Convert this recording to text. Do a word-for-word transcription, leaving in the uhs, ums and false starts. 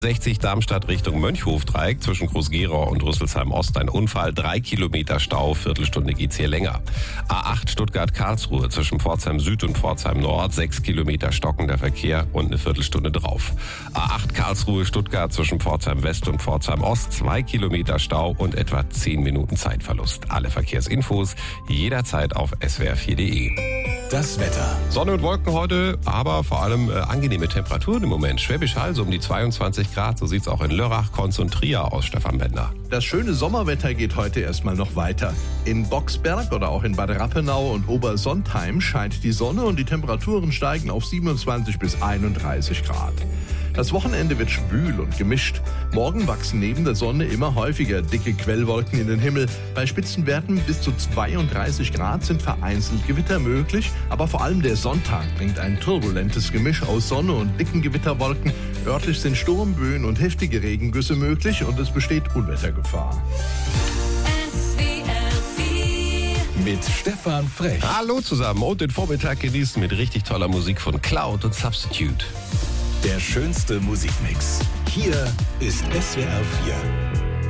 sechzig Darmstadt Richtung Mönchhofdreieck zwischen Groß-Gerau und Rüsselsheim-Ost ein Unfall, drei Kilometer Stau, Viertelstunde geht's hier länger. A acht Stuttgart-Karlsruhe zwischen Pforzheim Süd und Pforzheim Nord, sechs Kilometer stockender Verkehr und eine Viertelstunde drauf. A acht Karlsruhe-Stuttgart zwischen Pforzheim West und Pforzheim Ost, zwei Kilometer Stau und etwa zehn Minuten Zeitverlust. Alle Verkehrsinfos jederzeit auf s w r vier punkt d e. Das Wetter. Sonne und Wolken heute, aber vor allem äh, angenehme Temperaturen im Moment. Schwäbisch Hall so um die zweiundzwanzig Grad, so sieht's auch in Lörrach, Konz und Trier aus, Stefan Bender. Das schöne Sommerwetter geht heute erstmal noch weiter. In Boxberg oder auch in Bad Rappenau und Obersontheim scheint die Sonne und die Temperaturen steigen auf siebenundzwanzig bis einunddreißig Grad. Das Wochenende wird schwül und gemischt. Morgen wachsen neben der Sonne immer häufiger dicke Quellwolken in den Himmel. Bei Spitzenwerten bis zu zweiunddreißig Grad sind vereinzelt Gewitter möglich. Aber vor allem der Sonntag bringt ein turbulentes Gemisch aus Sonne und dicken Gewitterwolken. Örtlich sind Sturmböen und heftige Regengüsse möglich und es besteht Unwettergefahr. Mit Stefan Frech. Hallo zusammen und den Vormittag genießen mit richtig toller Musik von Cloud und Substitute. Der schönste Musikmix. Hier ist S W R vier.